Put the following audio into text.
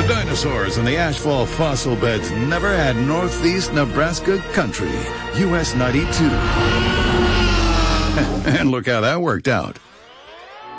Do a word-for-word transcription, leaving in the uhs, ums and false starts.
dinosaurs and the ashfall fossil beds never had northeast Nebraska country. U S ninety-two. And look how that worked out.